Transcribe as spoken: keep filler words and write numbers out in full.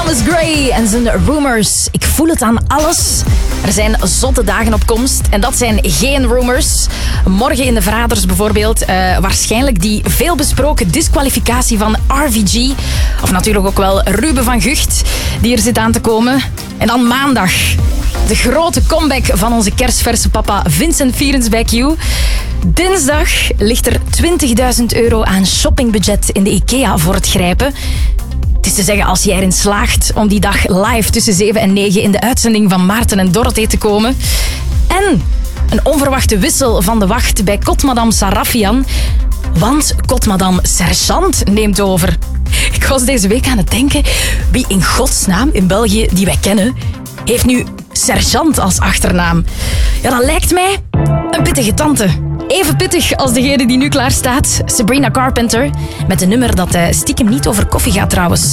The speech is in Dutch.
Thomas Gray en zijn Rumors. Ik voel het aan alles. Er zijn zotte dagen op komst en dat zijn geen rumors. Morgen in de Verraders bijvoorbeeld. Uh, waarschijnlijk die veelbesproken disqualificatie van R V G. Of natuurlijk ook wel Ruben van Gucht, die er zit aan te komen. En dan maandag. De grote comeback van onze kerstverse papa Vincent Vierens bij Q. Dinsdag ligt er twintigduizend euro aan shoppingbudget in de IKEA voor het grijpen. Het is te zeggen, als jij erin slaagt om die dag live tussen zeven en negen in de uitzending van Maarten en Dorothee te komen. En een onverwachte wissel van de wacht bij kotmadam Sarafian. Want kotmadam Sergeant neemt over. Ik was deze week aan het denken, wie in godsnaam in België die wij kennen, heeft nu Sergeant als achternaam. Ja, dat lijkt mij een pittige tante. Even pittig als degene die nu klaar staat, Sabrina Carpenter. Met een nummer dat stiekem niet over koffie gaat trouwens.